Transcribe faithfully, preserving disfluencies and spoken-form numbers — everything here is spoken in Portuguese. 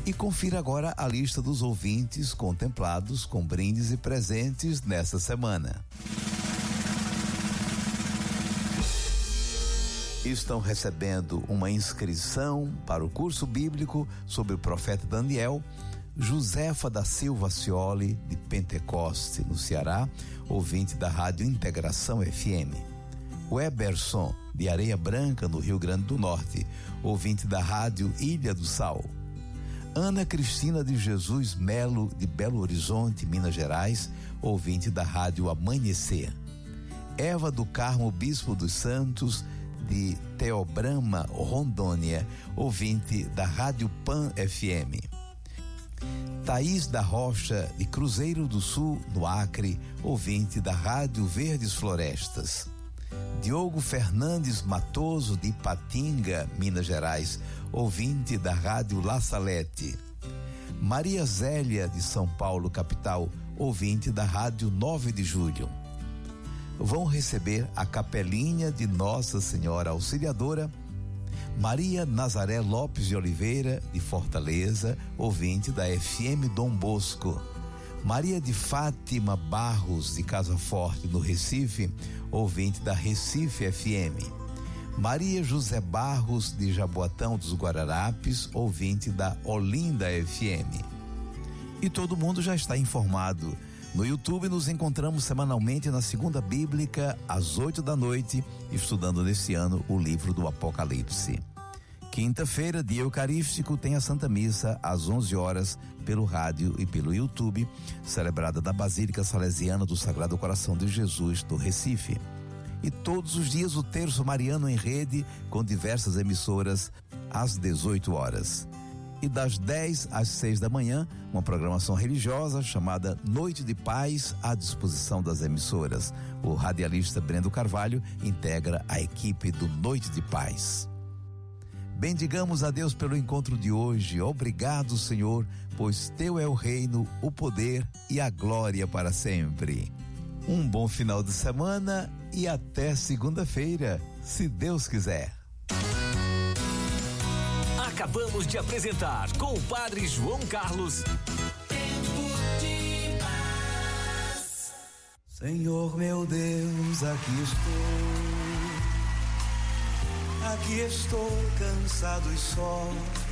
E confira agora a lista dos ouvintes contemplados com brindes e presentes nesta semana. Estão recebendo uma inscrição para o curso bíblico sobre o profeta Daniel, Josefa da Silva Cioli, de Pentecoste, no Ceará, ouvinte da Rádio Integração F M. Weberson, de Areia Branca, no Rio Grande do Norte, ouvinte da Rádio Ilha do Sal. Ana Cristina de Jesus Melo, de Belo Horizonte, Minas Gerais, ouvinte da Rádio Amanhecer. Eva do Carmo Bispo dos Santos, de Teobrama, Rondônia, ouvinte da Rádio Pan F M. Thaís da Rocha, de Cruzeiro do Sul, no Acre, ouvinte da Rádio Verdes Florestas. Diogo Fernandes Matoso, de Ipatinga, Minas Gerais, ouvinte da Rádio La Salete. Maria Zélia, de São Paulo, capital, ouvinte da Rádio nove de julho. Vão receber a capelinha de Nossa Senhora Auxiliadora, Maria Nazaré Lopes de Oliveira, de Fortaleza, ouvinte da F M Dom Bosco. Maria de Fátima Barros, de Casa Forte, no Recife, ouvinte da Recife F M. Maria José Barros, de Jaboatão dos Guararapes, ouvinte da Olinda F M. E todo mundo já está informado. No YouTube nos encontramos semanalmente na Segunda Bíblica, às oito da noite, estudando nesse ano o livro do Apocalipse. Quinta-feira, dia eucarístico, tem a Santa Missa às onze horas pelo rádio e pelo YouTube, celebrada na Basílica Salesiana do Sagrado Coração de Jesus do Recife. E todos os dias o Terço Mariano em Rede, com diversas emissoras, às dezoito horas. E das dez às seis da manhã, uma programação religiosa chamada Noite de Paz, à disposição das emissoras. O radialista Brendo Carvalho integra a equipe do Noite de Paz. Bendigamos a Deus pelo encontro de hoje. Obrigado, Senhor, pois teu é o reino, o poder e a glória para sempre. Um bom final de semana e até segunda-feira, se Deus quiser. Acabamos de apresentar com o Padre João Carlos. Tempo de paz. Senhor meu Deus, aqui estou. Aqui estou cansado e só.